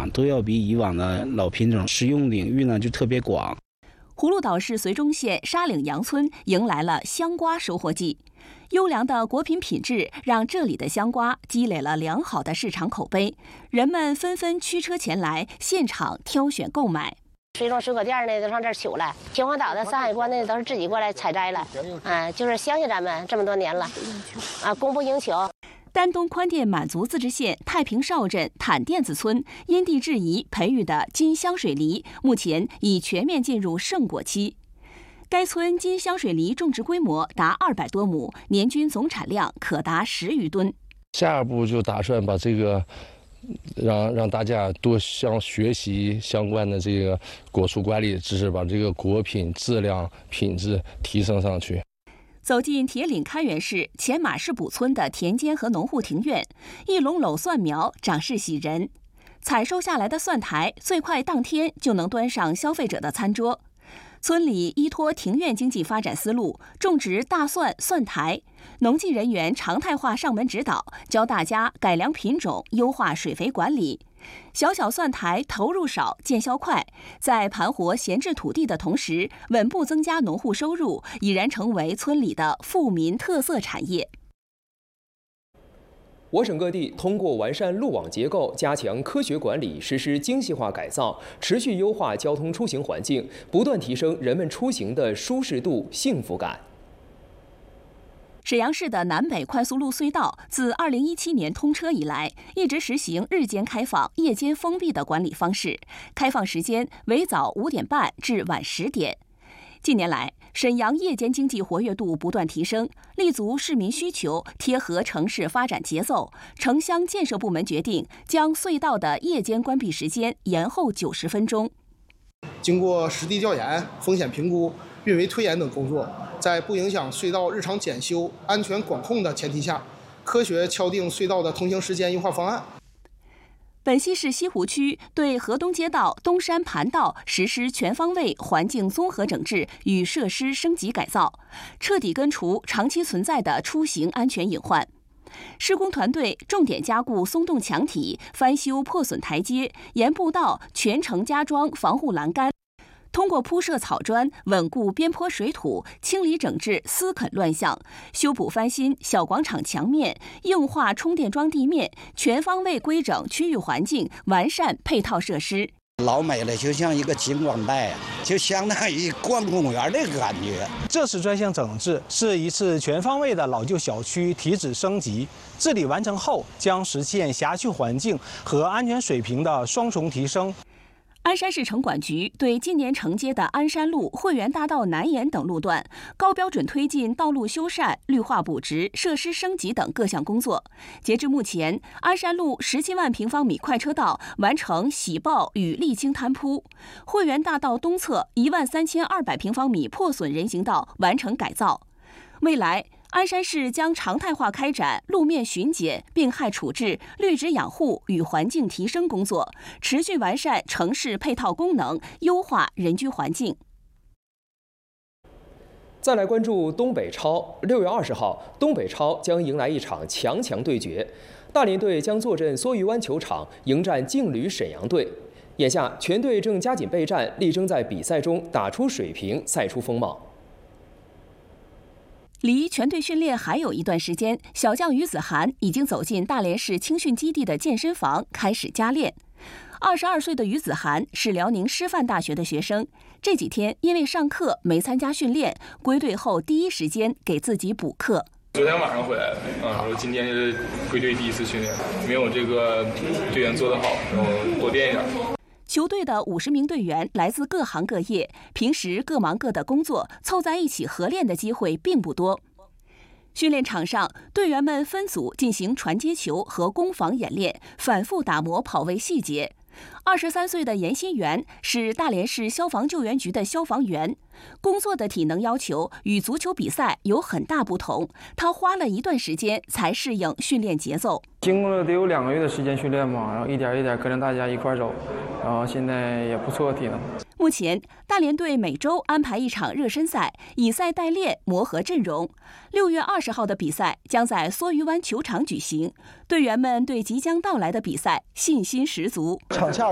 长都要比以往的老品种使用领域呢就特别广。 葫芦岛市绥中县沙岭杨村迎来了香瓜收获季，优良的果品品质让这里的香瓜积累了良好的市场口碑，人们纷纷驱车前来现场挑选购买。 水种水果店呢都上这儿取来，秦皇岛的、山海关的都是自己过来采摘了，就是相信咱们这么多年了，供不应求。 丹东宽甸满族自治县太平邵镇坦甸子村因地制宜培育的金香水梨，目前已全面进入盛果期。该村金香水梨种植规模达200多亩，年均总产量可达10余吨。 下一步就打算把这个让大家多学习相关的这个果树管理知识，把这个果品质量品质提升上去。 走进铁岭开元市前马市堡村的田间和农户庭院，一垄篓蒜苗长势喜人，采收下来的蒜苔最快当天就能端上消费者的餐桌。村里依托庭院经济发展思路，种植大蒜、蒜苔，农技人员常态化上门指导，教大家改良品种，优化水肥管理。小小蒜苔投入少，见效快，在盘活闲置土地的同时，稳步增加农户收入，已然成为村里的富民特色产业。 我省各地通过完善路网结构、加强科学管理、实施精细化改造，持续优化交通出行环境，不断提升人们出行的舒适度、幸福感。 沈阳市的南北快速路隧道自2017年通车以来，一直实行日间开放、夜间封闭的管理方式，开放时间为早5点半至晚10点。近年来，沈阳夜间经济活跃度不断提升，立足市民需求，贴合城市发展节奏，城乡建设部门决定将隧道的夜间关闭时间延后90分钟。 经过实地调研、风险评估、运维推演等工作，在不影响隧道日常检修、安全管控的前提下，科学敲定隧道的通行时间优化方案。 本溪市西湖区对河东街道、东山盘道实施全方位环境综合整治与设施升级改造，彻底根除长期存在的出行安全隐患。施工团队重点加固松动墙体，翻修破损台阶，沿步道全程加装防护栏杆。通过铺设草砖、稳固边坡水土、清理整治私垦乱象、修补翻新小广场墙面、硬化充电桩地面，全方位规整区域环境，完善配套设施。 老美了，就像一个景观带啊，就相当于逛公园的感觉。 这次专项整治是一次全方位的老旧小区体脂升级，治理完成后将实现辖区环境和安全水平的双重提升。 鞍山市城管局对今年承接的鞍山路、汇源大道南沿等路段高标准推进道路修缮、绿化补植、设施升级等各项工作。截至目前，鞍山路17万平方米快车道完成洗爆与沥青摊铺，汇源大道东侧13200平方米破损人行道完成改造。未来，鞍山市将常态化开展路面巡检、病害处置、绿植养护与环境提升工作，持续完善城市配套功能，优化人居环境。 再来关注东北超，6月20号，东北超将迎来一场强强对决，大连队将坐镇梭鱼湾球场迎战劲旅沈阳队。眼下，全队正加紧备战，力争在比赛中打出水平，赛出风貌。 离全队训练还有一段时间，小将于子涵已经走进大连市青训基地的健身房，开始加练。22岁的于子涵是辽宁师范大学的学生，这几天因为上课没参加训练，归队后第一时间给自己补课。 昨天晚上回来的，说今天是归队第一次训练，没有这个队员做得好，然后多练一点。 球队的50名队员来自各行各业，平时各忙各的工作，凑在一起合练的机会并不多。训练场上，队员们分组进行传接球和攻防演练，反复打磨跑位细节。23岁的严新元是大连市消防救援局的消防员，工作的体能要求与足球比赛有很大不同，他花了一段时间才适应训练节奏。 经过了得有2个月的时间训练嘛，然后一点一点跟着大家一块走，然后现在也不错体能。 目前，大连队每周安排一场热身赛，以赛代练，磨合阵容。6月20号的比赛将在梭鱼湾球场举行，队员们对即将到来的比赛信心十足。 场下